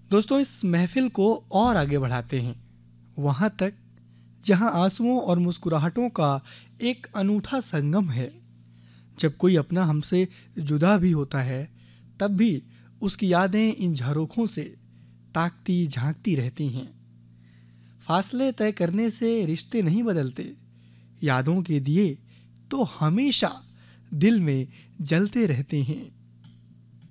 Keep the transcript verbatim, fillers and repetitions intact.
दोस्तों, इस महफिल को और आगे बढ़ाते हैं, वहाँ तक जहाँ आंसुओं और मुस्कुराहटों का एक अनूठा संगम है। जब कोई अपना हमसे जुदा भी होता है, तब भी उसकी यादें इन झरोखों से ताकती झांकती रहती हैं। फासले तय करने से रिश्ते नहीं बदलते, यादों के दिए तो हमेशा दिल में जलते रहते हैं।